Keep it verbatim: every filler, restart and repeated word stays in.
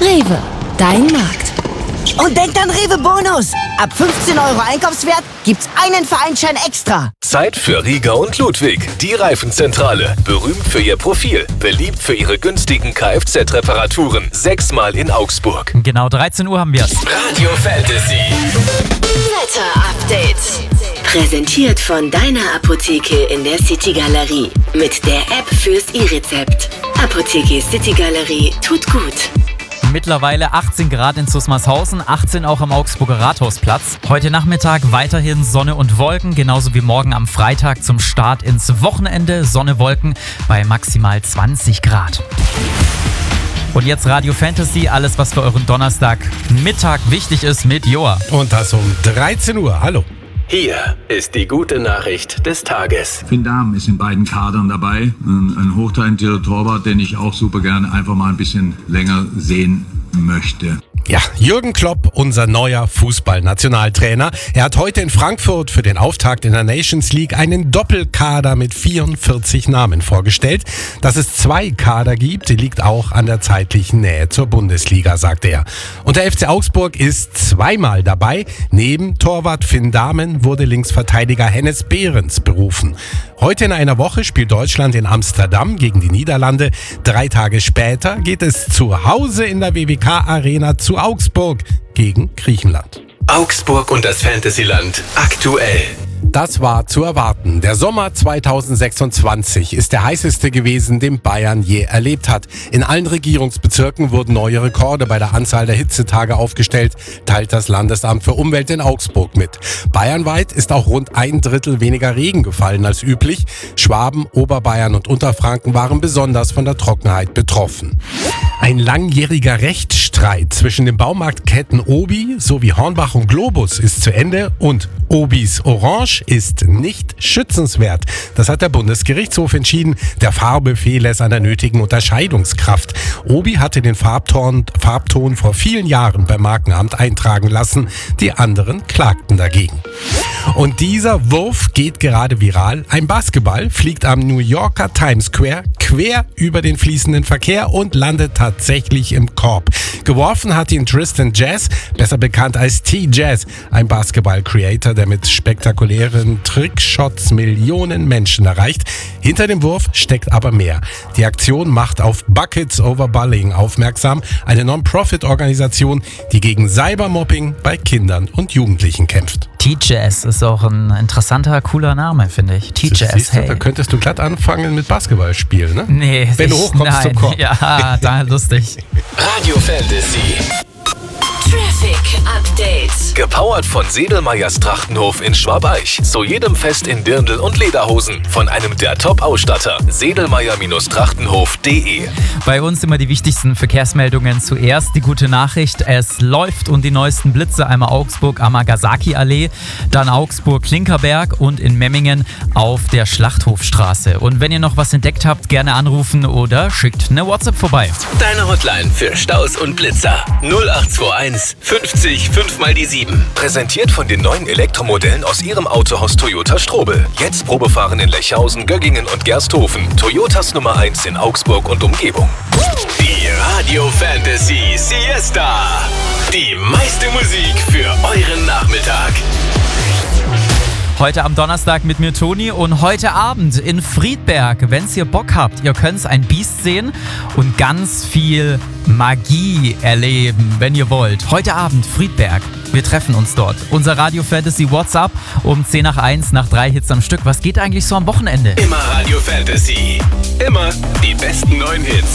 Rewe, dein Markt. Und denkt an Rewe Bonus. Ab fünfzehn Euro Einkaufswert gibt's einen Vereinsschein extra. Zeit für Rieger und Ludwig, die Reifenzentrale. Berühmt für ihr Profil, beliebt für ihre günstigen Kfz-Reparaturen. Sechsmal in Augsburg. Genau dreizehn Uhr haben wir's. Radio Fantasy. Wetter-Update. Präsentiert von deiner Apotheke in der City Galerie. Mit der App fürs E-Rezept. Apotheke City Galerie tut gut. Mittlerweile achtzehn Grad in Susmarshausen, achtzehn auch am Augsburger Rathausplatz. Heute Nachmittag weiterhin Sonne und Wolken, genauso wie morgen am Freitag zum Start ins Wochenende. Sonne, Wolken bei maximal zwanzig Grad. Und jetzt Radio Fantasy, alles was für euren Donnerstagmittag wichtig ist mit Joa. Und das um dreizehn Uhr. Hallo. Hier ist die gute Nachricht des Tages. Finn Dahm ist in beiden Kadern dabei. Ein, ein hochtalentierter Torwart, den ich auch super gerne einfach mal ein bisschen länger sehen möchte. Ja, Jürgen Klopp, unser neuer Fußballnationaltrainer. Er hat heute in Frankfurt für den Auftakt in der Nations League einen Doppelkader mit vierundvierzig Namen vorgestellt. Dass es zwei Kader gibt, liegt auch an der zeitlichen Nähe zur Bundesliga, sagt er. Und der F C Augsburg ist zweimal dabei. Neben Torwart Finn Dahmen wurde Linksverteidiger Hennes Behrens berufen. Heute in einer Woche spielt Deutschland in Amsterdam gegen die Niederlande. Drei Tage später geht es zu Hause in der W W K-Arena zu Augsburg gegen Griechenland. Augsburg und das Fantasyland aktuell. Das war zu erwarten. Der Sommer zweitausendsechsundzwanzig ist der heißeste gewesen, den Bayern je erlebt hat. In allen Regierungsbezirken wurden neue Rekorde bei der Anzahl der Hitzetage aufgestellt, teilt das Landesamt für Umwelt in Augsburg mit. Bayernweit ist auch rund ein Drittel weniger Regen gefallen als üblich. Schwaben, Oberbayern und Unterfranken waren besonders von der Trockenheit betroffen. Ein langjähriger Rechtsstreit zwischen den Baumarktketten Obi sowie Hornbach und Globus ist zu Ende und Obis Orange ist nicht schützenswert. Das hat der Bundesgerichtshof entschieden. Der Farbe fehle es an der nötigen Unterscheidungskraft. Obi hatte den Farbton, Farbton vor vielen Jahren beim Markenamt eintragen lassen. Die anderen klagten dagegen. Und dieser Wurf geht gerade viral. Ein Basketball fliegt am New Yorker Times Square quer über den fließenden Verkehr und landet tatsächlich im Korb. Geworfen hat ihn Tristan Jazz, besser bekannt als T-Jazz, ein Basketball-Creator, der mit spektakulären Trickshots Millionen Menschen erreicht. Hinter dem Wurf steckt aber mehr. Die Aktion macht auf Buckets Over Bullying aufmerksam, eine Non-Profit-Organisation, die gegen Cybermobbing bei Kindern und Jugendlichen kämpft. T-Jazz ist auch ein interessanter, cooler Name, finde ich. T-Jazz, Siehst du, hey. Da könntest du glatt anfangen mit Basketball spielen, ne? Nee, wenn du ich- hochkommst nein. zum Korb. Ja, da lustig. Radio Fantasy. Traffic Update. Gepowert von Sedelmeyers Trachtenhof in Schwabeich. Zu jedem Fest in Dirndl und Lederhosen. Von einem der Top-Ausstatter. Sedelmeyer Trachtenhof punkt de. Bei uns immer die wichtigsten Verkehrsmeldungen. Zuerst die gute Nachricht, es läuft und die neuesten Blitze. Einmal Augsburg am Nagasaki-Allee, dann Augsburg-Klinkerberg und in Memmingen auf der Schlachthofstraße. Und wenn ihr noch was entdeckt habt, gerne anrufen oder schickt eine WhatsApp vorbei. Deine Hotline für Staus und Blitzer. null acht zwei eins fünfzig fünf mal die sieben. Präsentiert von den neuen Elektromodellen aus ihrem Autohaus Toyota Strobel. Jetzt Probefahren in Lechhausen, Göggingen und Gersthofen. Toyotas Nummer eins in Augsburg und Umgebung. Die Radio Fantasy Siesta. Die meiste Musik für euren Nachmittag. Heute am Donnerstag mit mir Toni und heute Abend in Friedberg. Wenn ihr Bock habt, ihr könnt ein Biest sehen und ganz viel Magie erleben, wenn ihr wollt. Heute Abend Friedberg. Wir treffen uns dort. Unser Radio Fantasy WhatsApp um zehn nach eins nach drei Hits am Stück. Was geht eigentlich so am Wochenende? Immer Radio Fantasy. Immer die besten neuen Hits.